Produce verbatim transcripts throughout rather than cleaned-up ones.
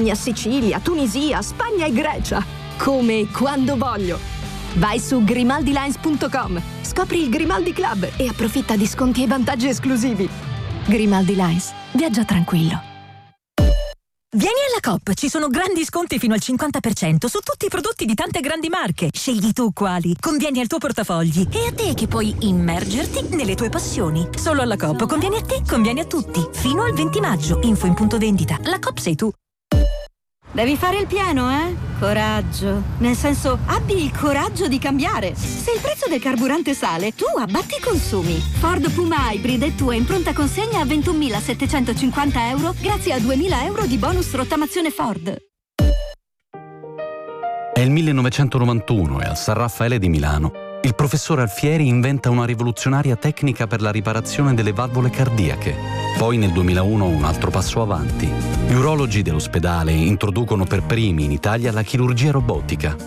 Sardegna, Sicilia, Tunisia, Spagna e Grecia. Come e quando voglio. Vai su grimaldi lines punto com, scopri il Grimaldi Club e approfitta di sconti e vantaggi esclusivi. Grimaldi Lines, viaggia tranquillo. Vieni alla Coop, ci sono grandi sconti fino al cinquanta per cento su tutti i prodotti di tante grandi marche. Scegli tu quali, convieni al tuo portafogli. E a te che puoi immergerti nelle tue passioni. Solo alla Coop, convieni a te, convieni a tutti. Fino al venti maggio, info in punto vendita. La Coop sei tu. Devi fare il pieno, eh? Coraggio. Nel senso, abbi il coraggio di cambiare. Se il prezzo del carburante sale, tu abbatti i consumi. Ford Puma Hybrid è tua in pronta consegna a ventunomilasettecentocinquanta euro grazie a duemila euro di bonus rottamazione Ford. È il millenovecentonovantuno e al San Raffaele di Milano il professor Alfieri inventa una rivoluzionaria tecnica per la riparazione delle valvole cardiache. Poi nel duemilauno un altro passo avanti. Gli urologi dell'ospedale introducono per primi in Italia la chirurgia robotica.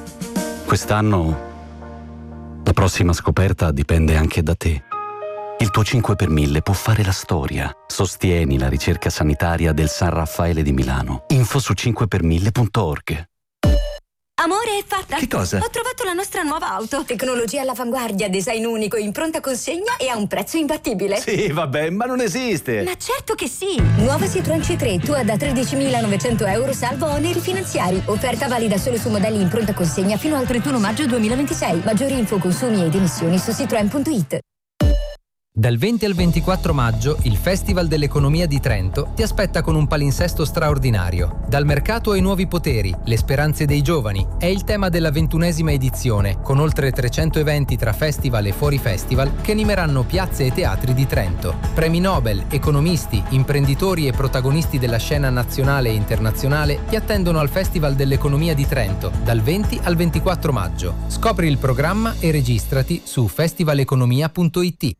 Quest'anno la prossima scoperta dipende anche da te. Il tuo cinque per mille può fare la storia. Sostieni la ricerca sanitaria del San Raffaele di Milano. Info su cinque per mille punto org. Amore, è fatta! Che cosa? Ho trovato la nostra nuova auto. Tecnologia all'avanguardia, design unico, in pronta consegna e a un prezzo imbattibile. Sì, vabbè, ma non esiste! Ma certo che sì! Nuova Citroën C tre, tua da tredicimilanovecento euro, salvo oneri finanziari. Offerta valida solo su modelli in pronta consegna fino al trentuno maggio duemilaventisei. Maggiori info, consumi ed emissioni su citroen punto it. Dal venti al ventiquattro maggio il Festival dell'Economia di Trento ti aspetta con un palinsesto straordinario. Dal mercato ai nuovi poteri, le speranze dei giovani è il tema della ventunesima edizione, con oltre trecento eventi tra festival e fuori festival che animeranno piazze e teatri di Trento. Premi Nobel, economisti, imprenditori e protagonisti della scena nazionale e internazionale ti attendono al Festival dell'Economia di Trento dal venti al ventiquattro maggio. Scopri il programma e registrati su festivaleconomia punto it.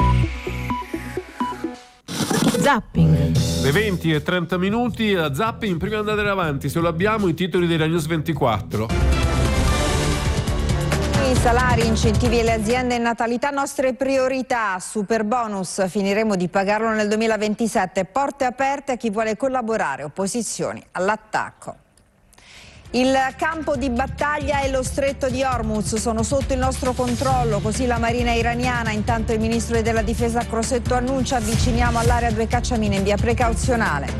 Zapping. Le venti e trenta minuti a Zapping. Prima di andare avanti, se lo abbiamo, i titoli della News ventiquattro. I salari, incentivi alle aziende e natalità, nostre priorità. Super bonus, finiremo di pagarlo nel duemilaventisette. Porte aperte a chi vuole collaborare. Opposizioni all'attacco. Il campo di battaglia e lo stretto di Hormuz sono sotto il nostro controllo, così la marina iraniana. Intanto il ministro della difesa Crosetto annuncia: avviciniamo all'area due cacciamine in via precauzionale.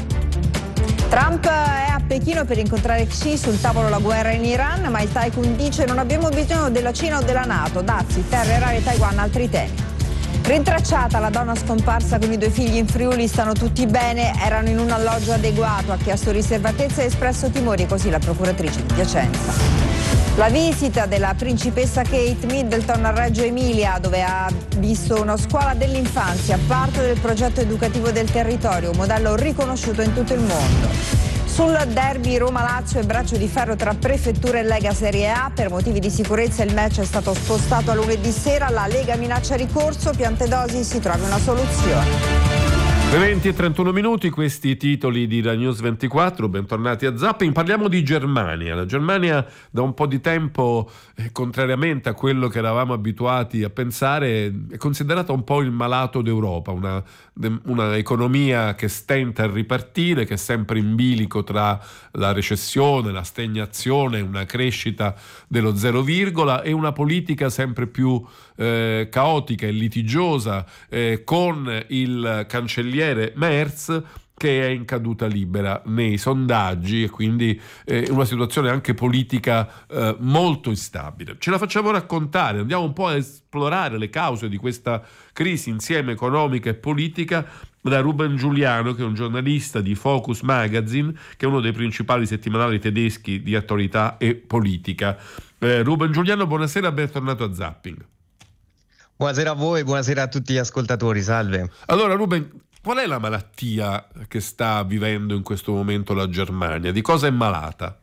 Trump è a Pechino per incontrare Xi, sul tavolo la guerra in Iran, ma il Tycoon dice: non abbiamo bisogno della Cina o della NATO, dazi, terre rare e Taiwan, altri temi. Rintracciata la donna scomparsa con i due figli in Friuli, stanno tutti bene, erano in un alloggio adeguato, ha chiesto riservatezza e espresso timori, così la procuratrice di Piacenza. La visita della principessa Kate Middleton a Reggio Emilia, dove ha visto una scuola dell'infanzia, parte del progetto educativo del territorio, un modello riconosciuto in tutto il mondo. Sul derby Roma-Lazio e braccio di ferro tra Prefettura e Lega Serie A, per motivi di sicurezza il match è stato spostato a lunedì sera, la Lega minaccia ricorso, Piantedosi si trovi una soluzione. Le venti e trentuno minuti, questi i titoli di La News ventiquattro, bentornati a Zapping. Parliamo di Germania. La Germania da un po' di tempo, eh, contrariamente a quello che eravamo abituati a pensare, è considerata un po' il malato d'Europa, una, una economia che stenta a ripartire, che è sempre in bilico tra la recessione, la stagnazione, una crescita dello zero virgola e una politica sempre più eh, caotica e litigiosa, eh, con il cancelliere Merz che è in caduta libera nei sondaggi e quindi eh, una situazione anche politica eh, molto instabile. Ce la facciamo raccontare, andiamo un po' a esplorare le cause di questa crisi insieme economica e politica da Ruben Giuliano, che è un giornalista di Focus Magazine, che è uno dei principali settimanali tedeschi di attualità e politica. Eh, Ruben Giuliano, buonasera, bentornato a Zapping. Buonasera a voi, buonasera a tutti gli ascoltatori, salve. Allora Ruben, qual è la malattia che sta vivendo in questo momento la Germania? Di cosa è malata?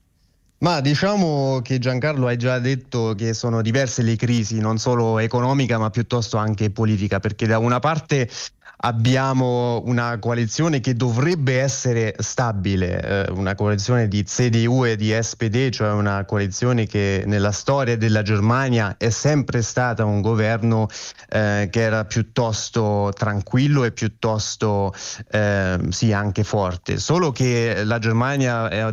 Ma diciamo che Giancarlo hai già detto che sono diverse le crisi, non solo economica ma piuttosto anche politica, perché da una parte abbiamo una coalizione che dovrebbe essere stabile, eh, una coalizione di C D U e di S P D, cioè una coalizione che nella storia della Germania è sempre stata un governo eh, che era piuttosto tranquillo e piuttosto eh, sì anche forte, solo che la Germania è